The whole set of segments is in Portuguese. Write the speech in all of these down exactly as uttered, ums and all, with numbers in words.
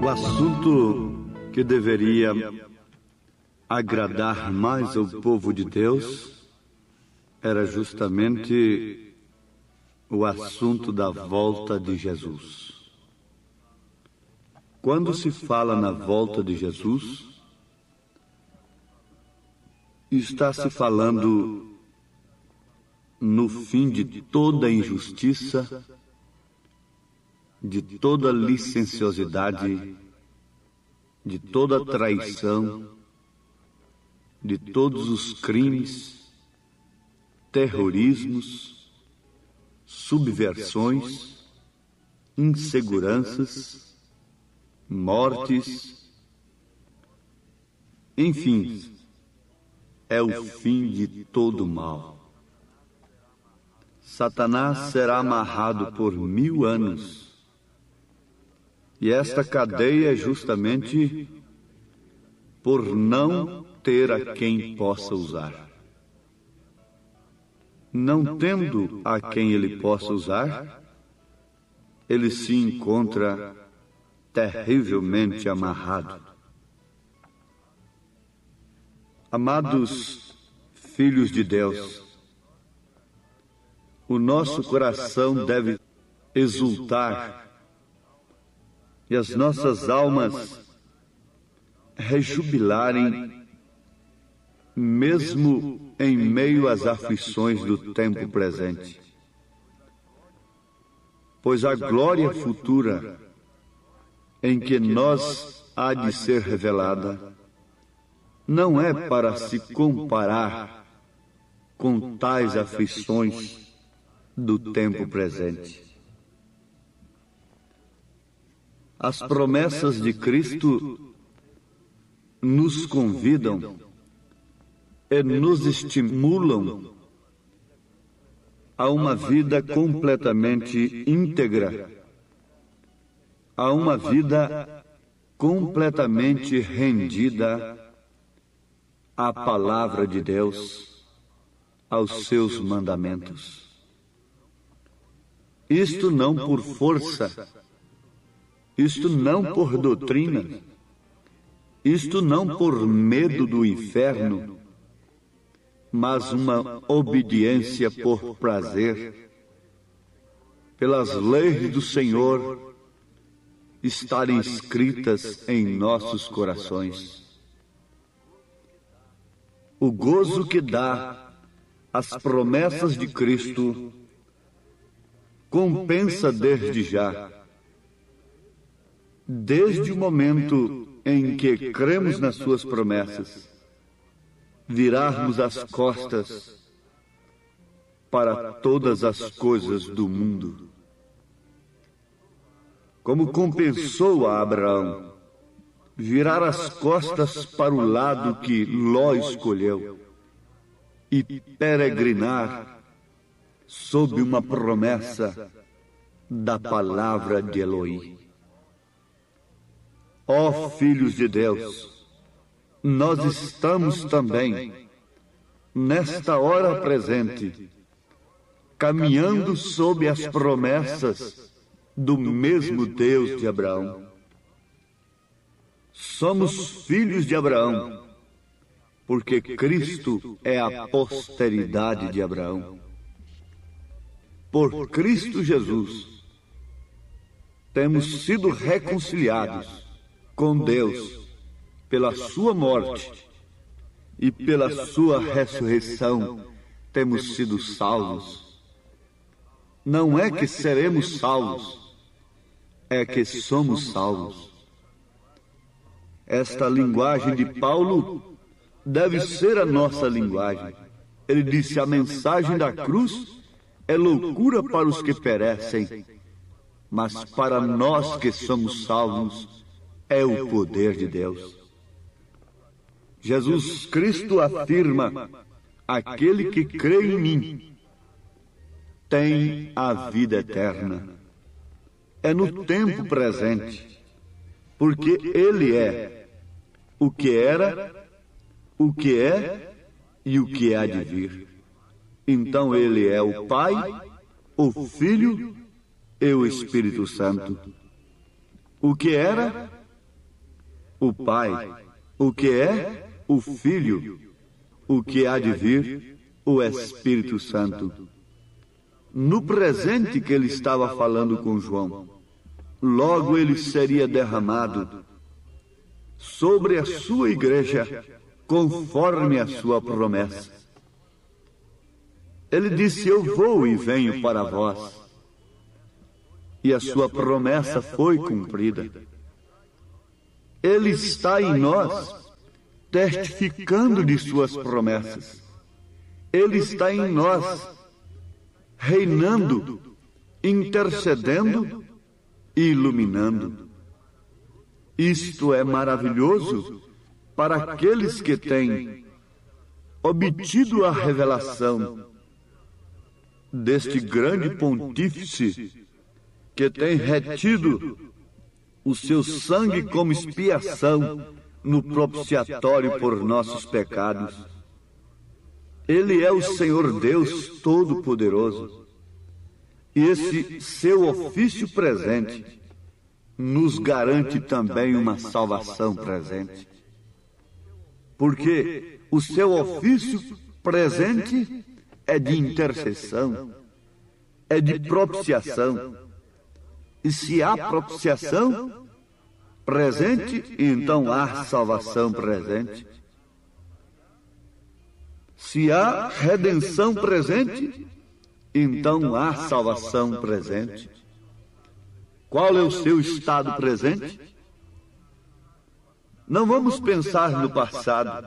assunto que deveria agradar mais ao povo de Deus era justamente o assunto da volta de Jesus. Quando se fala na volta de Jesus, está se falando no fim de toda injustiça, de toda licenciosidade, de toda traição, de todos os crimes, terrorismos, subversões, inseguranças, mortes, enfim, é o fim de todo mal. Satanás será amarrado por mil anos. E esta cadeia é justamente por não ter a quem possa usar. Não tendo a quem ele possa usar, ele se encontra terrivelmente amarrado. Amados filhos de Deus, o nosso coração deve exultar e as nossas almas rejubilarem, mesmo em meio às aflições do tempo presente. Pois a glória futura em que nós há de ser revelada não é para se comparar com tais aflições do tempo presente. As promessas de Cristo nos convidam e nos estimulam a uma vida completamente íntegra, a uma vida completamente rendida à palavra de Deus, aos seus mandamentos. Isto não por força, isto não por doutrina, isto não por medo do inferno, mas uma obediência por prazer, pelas leis do Senhor estarem escritas em nossos corações. O gozo que dá as promessas de Cristo compensa desde já. Desde o momento em que cremos nas suas promessas, virarmos as costas para todas as coisas do mundo. Como compensou a Abraão virar as costas para o lado que Ló escolheu e peregrinar sob uma promessa da palavra de Elohim. Ó filhos de Deus, nós estamos também, nesta hora presente, caminhando sob as promessas do mesmo Deus de Abraão. Somos filhos de Abraão, porque Cristo é a posteridade de Abraão. Por Cristo Jesus, temos sido reconciliados com Deus pela sua morte e pela sua ressurreição temos sido salvos. Não é que seremos salvos, é que somos salvos. Esta linguagem de Paulo deve ser a nossa linguagem. Ele disse: a mensagem da cruz é loucura para os que perecem, mas para nós que somos salvos é o poder de Deus. Jesus Cristo afirma: aquele que crê em mim tem a vida eterna. É no tempo presente, porque Ele é o que era, o que é e o que há de vir. Então Ele é o Pai, o Filho e o Espírito Santo. O que era, o Pai, o que é, o Filho, o que há de vir, o Espírito Santo. No presente que ele estava falando com João, logo ele seria derramado sobre a sua igreja, conforme a sua promessa. Ele disse: eu vou e venho para vós. E a sua promessa foi cumprida. Ele está em nós, testificando de suas promessas. Ele está em nós, reinando, intercedendo e iluminando. Isto é maravilhoso para aqueles que têm obtido a revelação deste grande pontífice que tem retido o seu sangue como expiação no propiciatório por nossos pecados. Ele é o Senhor Deus Todo-Poderoso. E esse seu ofício presente nos garante também uma salvação presente. Porque o seu ofício presente é de intercessão, é de propiciação. E se há propiciação presente, então há salvação presente. Se há redenção presente, então há salvação presente. Qual é o seu estado presente? Não vamos pensar no passado,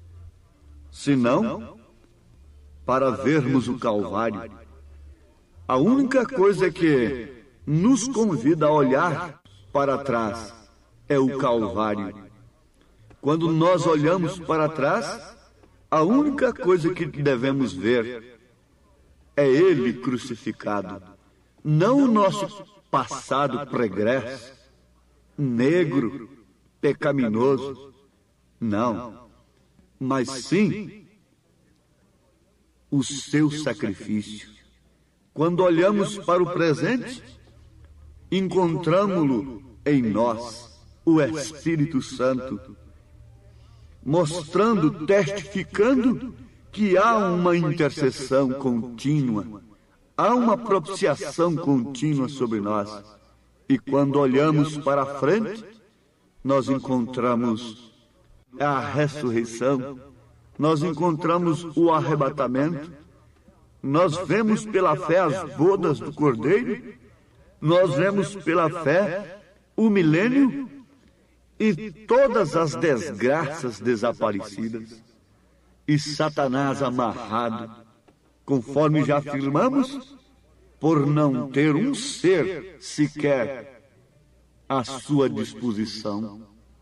senão para vermos o Calvário. A única coisa que nos convida a olhar para trás é o Calvário. Quando nós olhamos para trás, a única coisa que devemos ver é Ele crucificado, não o nosso passado pregresso, negro, pecaminoso, não, mas sim o seu sacrifício. Quando olhamos para o presente, encontramo-lo em nós, o Espírito Santo, mostrando, testificando que há uma intercessão contínua, há uma propiciação contínua sobre nós. E quando olhamos para a frente, nós encontramos a ressurreição, nós encontramos o arrebatamento, nós vemos pela fé as bodas do Cordeiro, nós vemos pela fé o milênio e todas as desgraças desaparecidas, e Satanás amarrado, conforme já afirmamos, por não ter um ser sequer à sua disposição.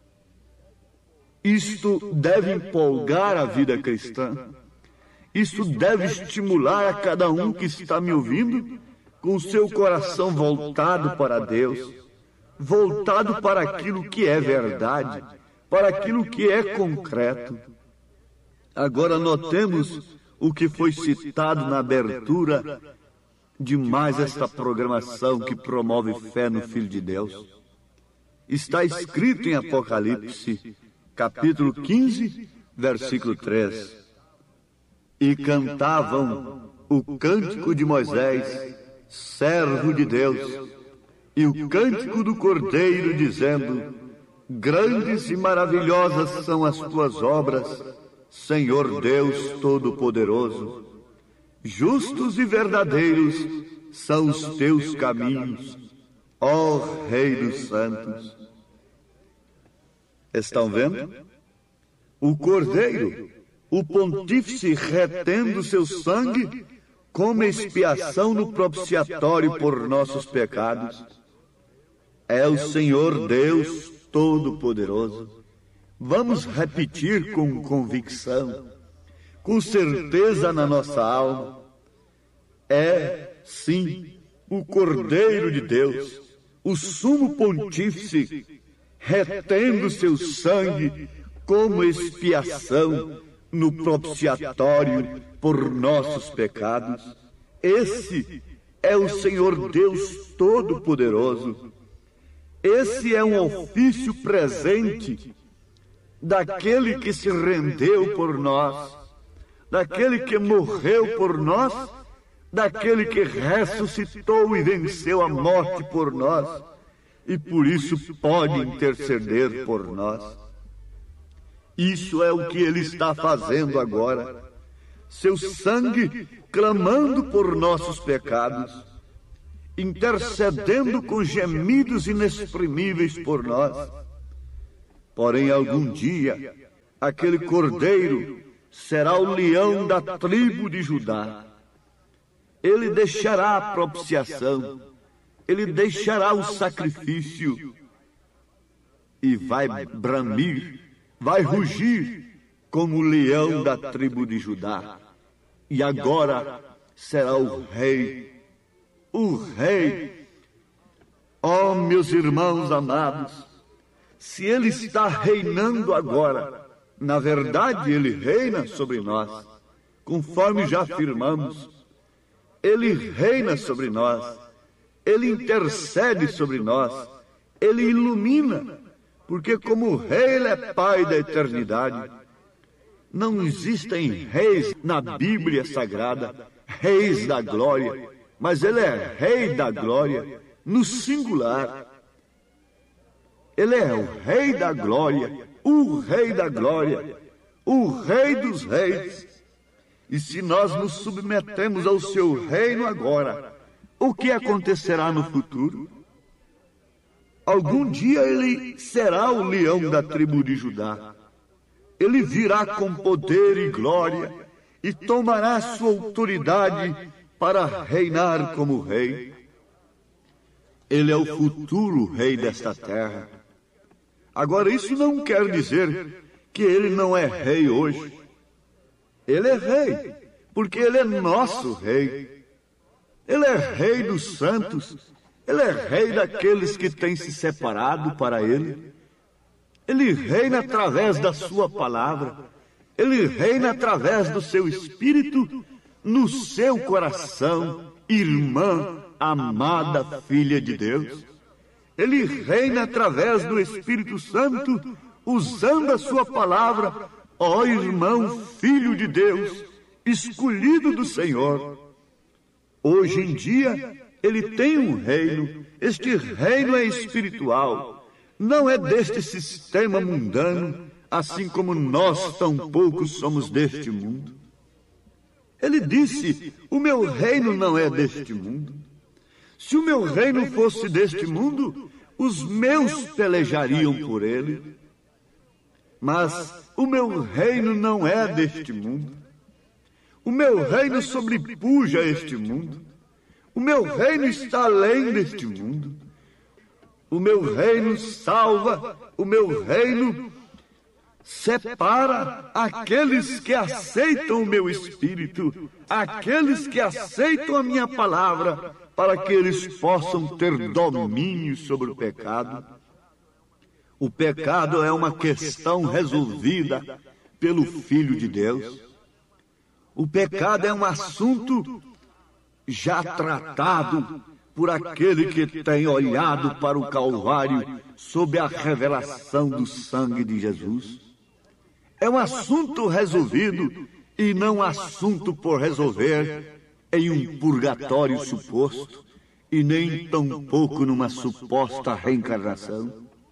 Isto deve empolgar a vida cristã. Isto deve estimular a cada um que está me ouvindo com o seu coração voltado para Deus, voltado para aquilo que é verdade, para aquilo que é concreto. Agora notemos o que foi citado na abertura de mais esta programação que promove fé no Filho de Deus. Está escrito em Apocalipse, capítulo quinze, versículo três. E cantavam o cântico de Moisés, servo de Deus, e o cântico do Cordeiro, dizendo: grandes e maravilhosas são as tuas obras, Senhor Deus Todo-Poderoso. Justos e verdadeiros são os teus caminhos, ó Rei dos Santos. Estão vendo? O Cordeiro, o pontífice retendo seu sangue como expiação no propiciatório por nossos pecados, é o Senhor Deus Todo-Poderoso. Vamos repetir com convicção, com certeza na nossa alma: é, sim, o Cordeiro de Deus, o sumo pontífice, retendo seu sangue como expiação no propiciatório por nossos pecados. Esse é o Senhor Deus Todo-Poderoso. Esse é um ofício presente daquele que se rendeu por nós, daquele que morreu por nós, daquele que ressuscitou e venceu a morte por nós, e por isso pode interceder por nós. Isso é o que ele está fazendo agora. Seu sangue clamando por nossos pecados, intercedendo com gemidos inexprimíveis por nós. Porém, algum dia, aquele cordeiro será o leão da tribo de Judá. Ele deixará a propiciação, ele deixará o sacrifício e vai bramir, vai rugir como o leão da tribo de Judá. E agora será o rei, o rei. Oh, meus irmãos amados, se ele está reinando agora, na verdade ele reina sobre nós, conforme já afirmamos. Ele reina sobre nós, ele intercede sobre nós, ele ilumina, porque como rei ele é pai da eternidade. Não existem reis na Bíblia Sagrada, reis da glória, mas ele é rei da glória no singular. Ele é o rei da glória, o rei da glória, o rei dos reis. E se nós nos submetemos ao seu reino agora, o que acontecerá no futuro? Algum dia ele será o leão da tribo de Judá. Ele virá com poder e glória e tomará sua autoridade para reinar como rei. Ele é o futuro rei desta terra. Agora, isso não quer dizer que ele não é rei hoje. Ele é rei, porque ele é nosso rei. Ele é rei dos santos. Ele é rei daqueles que têm se separado para ele. Ele reina através da sua palavra. Ele reina através do seu espírito no seu coração, irmã, amada filha de Deus. Ele reina através do Espírito Santo, usando a sua palavra, ó irmão, filho de Deus, escolhido do Senhor. Hoje em dia, ele tem um reino. Este reino é espiritual. Não é deste sistema mundano, assim como nós tampouco somos deste mundo. Ele disse, o meu reino não é deste mundo. Se o meu reino fosse deste mundo, os meus pelejariam por ele. Mas o meu reino não é deste mundo. O meu reino sobrepuja este mundo. O meu reino está além deste mundo. O meu reino salva, o meu reino separa aqueles que aceitam o meu espírito, aqueles que aceitam a minha palavra, para que eles possam ter domínio sobre o pecado. O pecado é uma questão resolvida pelo Filho de Deus. O pecado é um assunto já tratado por aquele que tem olhado para o Calvário sob a revelação do sangue de Jesus. É um assunto resolvido e não assunto por resolver em um purgatório suposto e nem tampouco numa suposta reencarnação.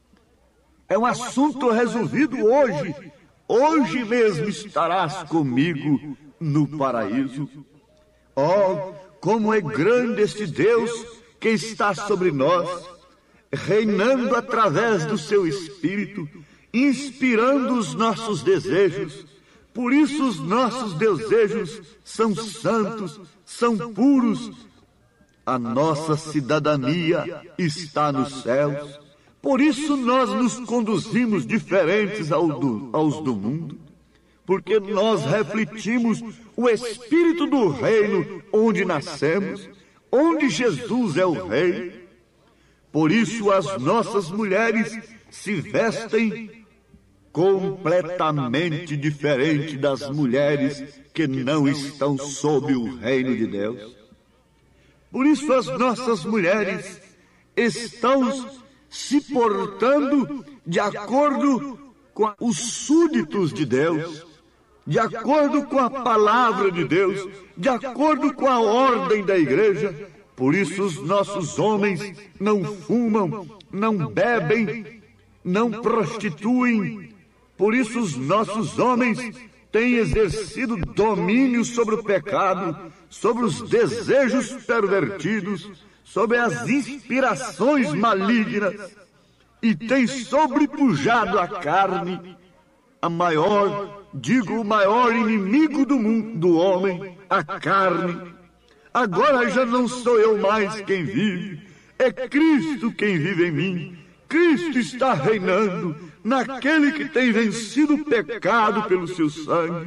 É um assunto resolvido hoje. Hoje mesmo estarás comigo no paraíso. Oh, como é grande este Deus que está sobre nós, reinando através do seu Espírito, inspirando os nossos desejos. Por isso os nossos desejos são santos, são puros. A nossa cidadania está nos céus. Por isso nós nos conduzimos diferentes ao do, aos do mundo. Porque nós refletimos o Espírito do reino onde nascemos, onde Jesus é o Rei. Por isso as nossas mulheres se vestem completamente diferente das mulheres que não estão sob o reino de Deus. Por isso as nossas mulheres estão se portando de acordo com os súditos de Deus, de acordo com a palavra de Deus, de acordo com a ordem da igreja. Por isso os nossos homens não fumam, não bebem, não prostituem. Por isso os nossos homens têm exercido domínio sobre o pecado, sobre os desejos pervertidos, sobre as inspirações malignas, e têm sobrepujado a carne, a maior, digo, o maior inimigo do mundo, do homem, a carne. Agora já não sou eu mais quem vive, é Cristo quem vive em mim. Cristo está reinando naquele que tem vencido o pecado pelo seu sangue.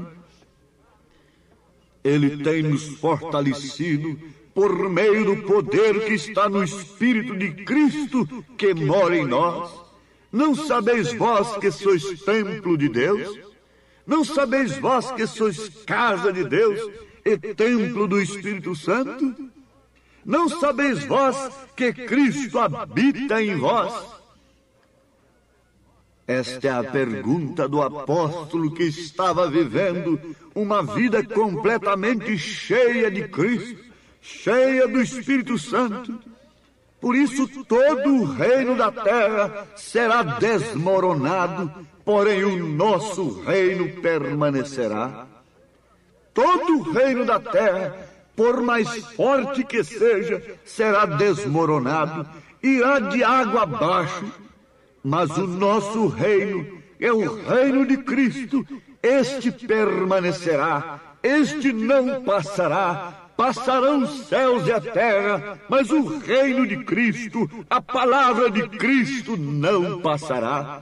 Ele tem nos fortalecido por meio do poder que está no Espírito de Cristo que mora em nós. Não sabeis vós que sois templo de Deus? Não sabeis vós que sois casa de Deus e templo do Espírito Santo? Não sabeis vós que Cristo habita em vós? Esta é a pergunta do apóstolo que estava vivendo uma vida completamente cheia de Cristo, cheia do Espírito Santo. Por isso todo o reino da terra será desmoronado, porém o nosso reino permanecerá. Todo o reino da terra, por mais forte que seja, será desmoronado, irá de água abaixo. Mas o nosso reino é o reino de Cristo. Este permanecerá, este não passará. Passarão os céus e a terra, mas o reino de Cristo, a palavra de Cristo não passará.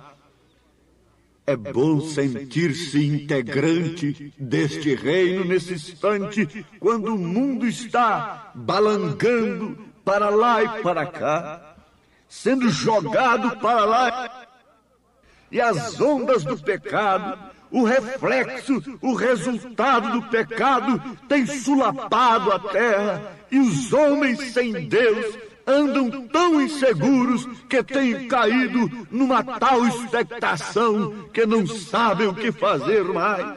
É bom sentir-se integrante deste reino nesse instante, quando o mundo está balangando para lá e para cá, sendo jogado para lá, e as ondas do pecado, o reflexo, o resultado do pecado tem sulapado a terra, e os homens sem Deus andam tão inseguros que têm caído numa tal expectação que não sabem o que fazer mais.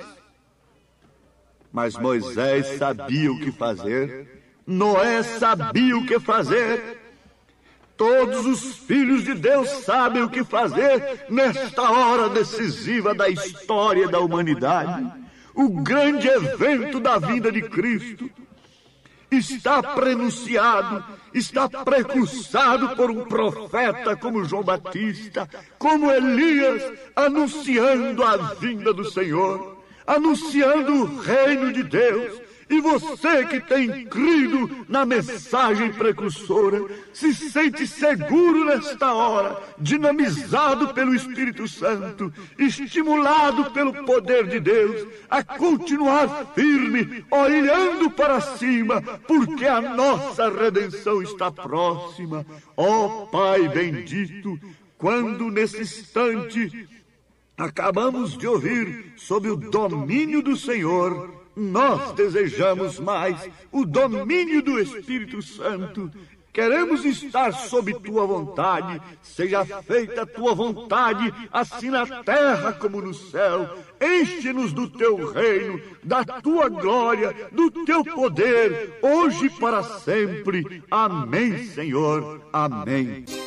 Mas Moisés sabia o que fazer, Noé sabia o que fazer. Todos os filhos de Deus sabem o que fazer nesta hora decisiva da história da humanidade. O grande evento da vinda de Cristo está prenunciado, está precursado por um profeta como João Batista, como Elias, anunciando a vinda do Senhor, anunciando o reino de Deus. E você que tem crido na mensagem precursora, se sente seguro nesta hora, dinamizado pelo Espírito Santo, estimulado pelo poder de Deus, a continuar firme, olhando para cima, porque a nossa redenção está próxima. Ó Pai bendito, quando nesse instante acabamos de ouvir sobre o domínio do Senhor, nós desejamos mais o domínio do Espírito Santo. Queremos estar sob Tua vontade. Seja feita a Tua vontade, assim na terra como no céu. Enche-nos do Teu reino, da Tua glória, do Teu poder, hoje e para sempre. Amém, Senhor. Amém.